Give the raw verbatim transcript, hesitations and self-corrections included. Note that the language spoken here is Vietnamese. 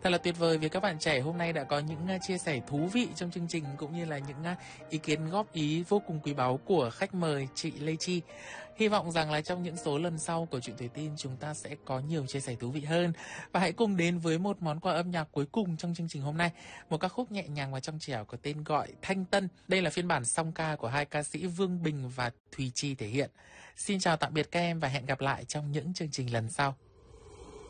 Thật là tuyệt vời vì các bạn trẻ hôm nay đã có những uh, chia sẻ thú vị trong chương trình cũng như là những uh, ý kiến góp ý vô cùng quý báu của khách mời chị Lê Chi. Hy vọng rằng là trong những số lần sau của Chuyện Tuổi Tin chúng ta sẽ có nhiều chia sẻ thú vị hơn. Và hãy cùng đến với một món quà âm nhạc cuối cùng trong chương trình hôm nay. Một ca khúc nhẹ nhàng và trong trẻo có tên gọi Thanh Tân. Đây là phiên bản song ca của hai ca sĩ Vương Bình và Thùy Chi thể hiện. Xin chào tạm biệt các em và hẹn gặp lại trong những chương trình lần sau.